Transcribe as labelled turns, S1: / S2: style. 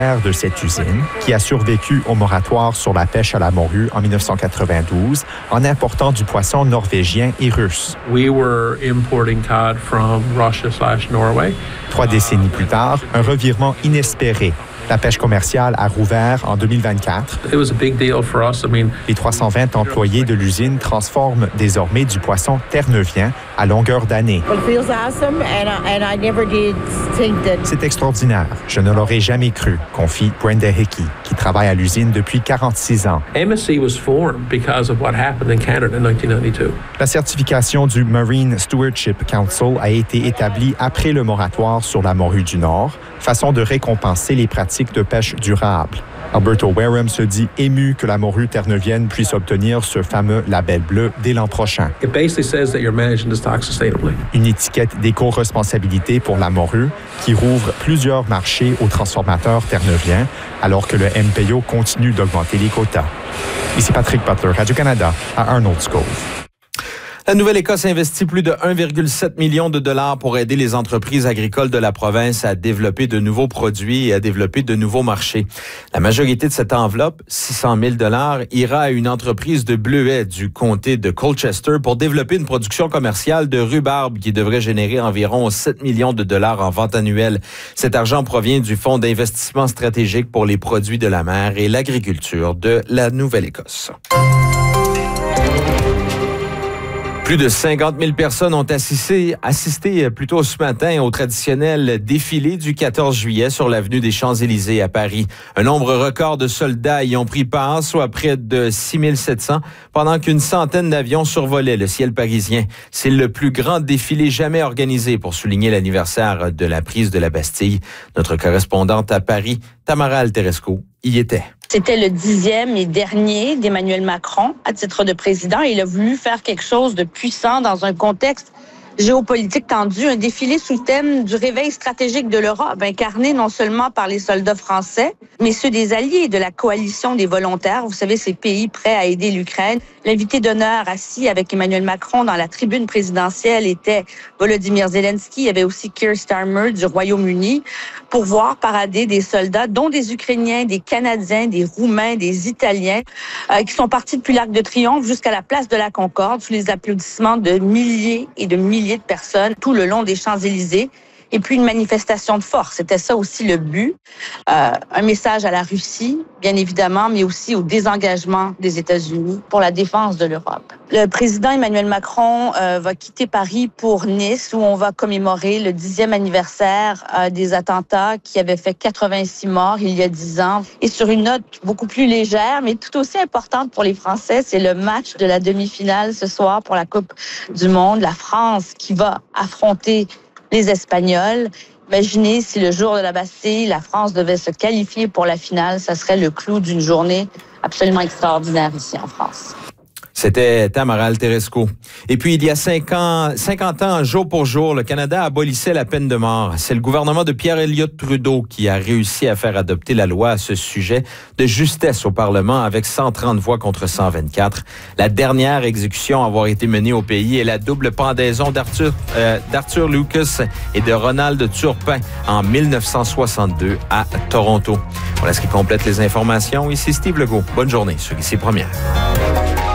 S1: de cette usine, qui a survécu au moratoire sur la pêche à la morue en 1992 en important du poisson norvégien et russe.
S2: We were importing cod from Russia/Norway.
S1: 3 décennies plus tard, un revirement inespéré. La pêche commerciale a rouvert en 2024.
S2: It was a big deal for us.
S1: Les 320 employés de l'usine transforment désormais du poisson terre-neuvien à longueur d'année. C'est extraordinaire. Je ne l'aurais jamais cru, confie Brenda Hickey, qui travaille à l'usine depuis 46 ans.
S2: MSC was formed because of what happened in Canada in 1992.
S1: La certification du Marine Stewardship Council a été établie après le moratoire sur la morue du Nord, façon de récompenser les pratiques de pêche durable. Alberto Wareham se dit ému que la morue terre-neuvienne puisse obtenir ce fameux label bleu dès l'an prochain.
S2: It basically says that you're managing the stock sustainably.
S1: Une étiquette d'éco-responsabilité pour la morue qui rouvre plusieurs marchés aux transformateurs terre-neuviens alors que le MPO continue d'augmenter les quotas. Ici Patrick Butler, Radio-Canada, à Arnold's Cove.
S3: La Nouvelle-Écosse investit plus de 1,7 million de dollars pour aider les entreprises agricoles de la province à développer de nouveaux produits et à développer de nouveaux marchés. La majorité de cette enveloppe, 600 000 dollars, ira à une entreprise de bleuets du comté de Colchester pour développer une production commerciale de rhubarbe qui devrait générer environ 7 millions de dollars en vente annuelle. Cet argent provient du Fonds d'investissement stratégique pour les produits de la mer et l'agriculture de la Nouvelle-Écosse. Plus de 50 000 personnes ont assisté plutôt ce matin au traditionnel défilé du 14 juillet sur l'avenue des Champs-Élysées à Paris. Un nombre record de soldats y ont pris part, soit près de 6 700, pendant qu'une centaine d'avions survolaient le ciel parisien. C'est le plus grand défilé jamais organisé pour souligner l'anniversaire de la prise de la Bastille. Notre correspondante à Paris, Tamara Alteresco, y était.
S4: C'était le 10e et dernier d'Emmanuel Macron à titre de président. Il a voulu faire quelque chose de puissant dans un contexte géopolitique tendu, un défilé sous le thème du réveil stratégique de l'Europe, incarné non seulement par les soldats français, mais ceux des alliés de la coalition des volontaires. Vous savez, ces pays prêts à aider l'Ukraine. L'invité d'honneur assis avec Emmanuel Macron dans la tribune présidentielle était Volodymyr Zelensky. Il y avait aussi Keir Starmer du Royaume-Uni pour voir parader des soldats, dont des Ukrainiens, des Canadiens, des Roumains, des Italiens, qui sont partis depuis l'Arc de Triomphe jusqu'à la place de la Concorde, sous les applaudissements de milliers et de milliers de personnes tout le long des Champs-Élysées. Et puis une manifestation de force. C'était ça aussi le but. Un message à la Russie, bien évidemment, mais aussi au désengagement des États-Unis pour la défense de l'Europe. Le président Emmanuel Macron va quitter Paris pour Nice, où on va commémorer le 10e anniversaire des attentats qui avaient fait 86 morts il y a 10 ans. Et sur une note beaucoup plus légère, mais tout aussi importante pour les Français, c'est le match de la demi-finale ce soir pour la Coupe du Monde. La France qui va affronter les Espagnols. Imaginez si le jour de la Bastille, la France devait se qualifier pour la finale, ça serait le clou d'une journée absolument extraordinaire ici en France.
S3: C'était Tamara Alteresco. Et puis, il y a 50 ans, jour pour jour, le Canada abolissait la peine de mort. C'est le gouvernement de Pierre Elliott Trudeau qui a réussi à faire adopter la loi à ce sujet de justesse au Parlement avec 130 voix contre 124. La dernière exécution à avoir été menée au pays est la double pendaison d'Arthur Lucas et de Ronald Turpin en 1962 à Toronto. Voilà ce qui complète les informations. Ici Steve Legault. Bonne journée sur Ici Première.